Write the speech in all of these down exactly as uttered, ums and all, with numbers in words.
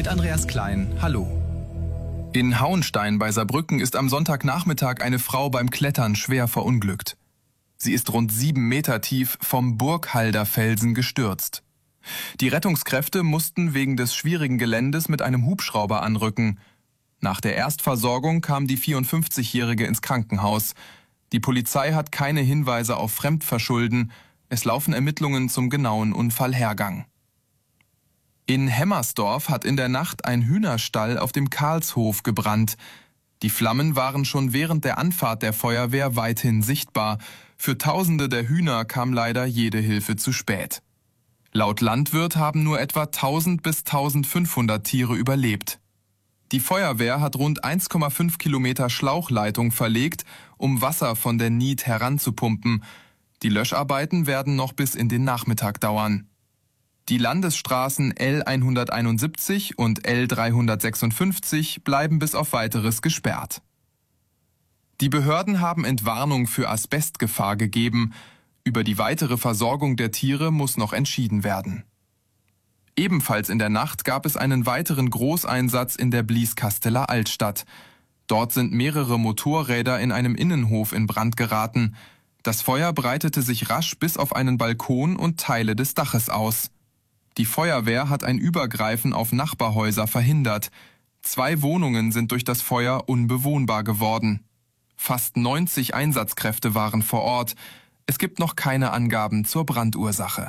mit Andreas Klein. Hallo. In Hauenstein bei Saarbrücken ist am Sonntagnachmittag eine Frau beim Klettern schwer verunglückt. Sie ist rund sieben Meter tief vom Burghalder Felsen gestürzt. Die Rettungskräfte mussten wegen des schwierigen Geländes mit einem Hubschrauber anrücken. Nach der Erstversorgung kam die vierundfünfzigjährige ins Krankenhaus. Die Polizei hat keine Hinweise auf Fremdverschulden. Es laufen Ermittlungen zum genauen Unfallhergang. In Hemmersdorf hat in der Nacht ein Hühnerstall auf dem Karlshof gebrannt. Die Flammen waren schon während der Anfahrt der Feuerwehr weithin sichtbar. Für Tausende der Hühner kam leider jede Hilfe zu spät. Laut Landwirt haben nur etwa tausend bis eintausendfünfhundert Tiere überlebt. Die Feuerwehr hat rund eins Komma fünf Kilometer Schlauchleitung verlegt, um Wasser von der Nied heranzupumpen. Die Löscharbeiten werden noch bis in den Nachmittag dauern. Die Landesstraßen L hunderteinundsiebzig und L dreihundertsechsundfünfzig bleiben bis auf Weiteres gesperrt. Die Behörden haben Entwarnung für Asbestgefahr gegeben. Über die weitere Versorgung der Tiere muss noch entschieden werden. Ebenfalls in der Nacht gab es einen weiteren Großeinsatz in der Blieskasseler Altstadt. Dort sind mehrere Motorräder in einem Innenhof in Brand geraten. Das Feuer breitete sich rasch bis auf einen Balkon und Teile des Daches aus. Die Feuerwehr hat ein Übergreifen auf Nachbarhäuser verhindert. Zwei Wohnungen sind durch das Feuer unbewohnbar geworden. Fast neunzig Einsatzkräfte waren vor Ort. Es gibt noch keine Angaben zur Brandursache.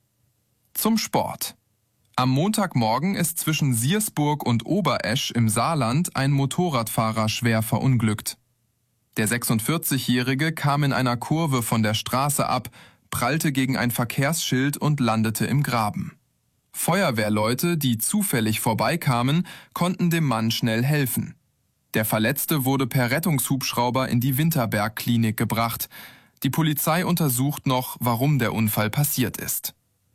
Zum Sport. Am Montagmorgen ist zwischen Siersburg und Oberesch im Saarland ein Motorradfahrer schwer verunglückt. Der sechsundvierzigjährige kam in einer Kurve von der Straße ab, prallte gegen ein Verkehrsschild und landete im Graben. Feuerwehrleute, die zufällig vorbeikamen, konnten dem Mann schnell helfen. Der Verletzte wurde per Rettungshubschrauber in die Winterberg-Klinik gebracht. Die Polizei untersucht noch, warum der Unfall passiert ist.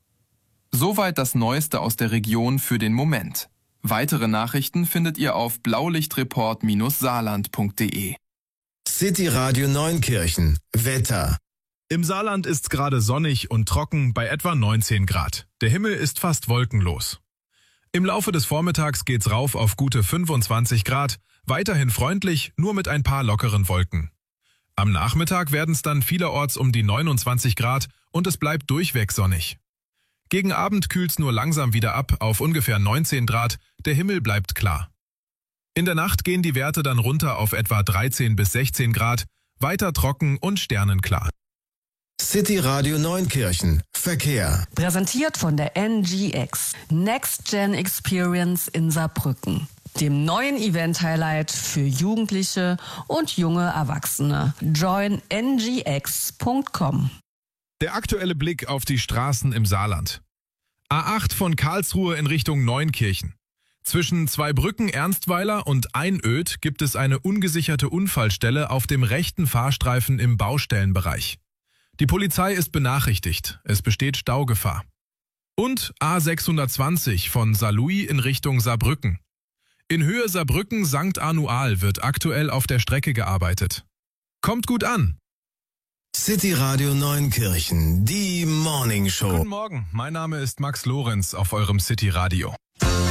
Soweit das Neueste aus der Region für den Moment. Weitere Nachrichten findet ihr auf blaulichtreport saarland punkt de. City Radio Neunkirchen. Wetter. Im Saarland ist gerade sonnig und trocken bei etwa neunzehn Grad. Der Himmel ist fast wolkenlos. Im Laufe des Vormittags geht's rauf auf gute fünfundzwanzig Grad, weiterhin freundlich, nur mit ein paar lockeren Wolken. Am Nachmittag werden es dann vielerorts um die neunundzwanzig Grad und es bleibt durchweg sonnig. Gegen Abend kühlt's nur langsam wieder ab auf ungefähr neunzehn Grad, der Himmel bleibt klar. In der Nacht gehen die Werte dann runter auf etwa dreizehn bis sechzehn Grad, weiter trocken und sternenklar. City Radio Neunkirchen. Verkehr. Präsentiert von der N G X. Next Gen Experience in Saarbrücken. Dem neuen Event-Highlight für Jugendliche und junge Erwachsene. join n g x punkt com. Der aktuelle Blick auf die Straßen im Saarland. A acht von Karlsruhe in Richtung Neunkirchen. Zwischen Zweibrücken-Ernstweiler und Einöd gibt es eine ungesicherte Unfallstelle auf dem rechten Fahrstreifen im Baustellenbereich. Die Polizei ist benachrichtigt, es besteht Staugefahr. Und A sechshundertzwanzig von Saarlouis in Richtung Saarbrücken. In Höhe Saarbrücken-Sankt Anual wird aktuell auf der Strecke gearbeitet. Kommt gut an! City Radio Neunkirchen, die Morning Show. Guten Morgen, mein Name ist Max Lorenz auf eurem City Radio.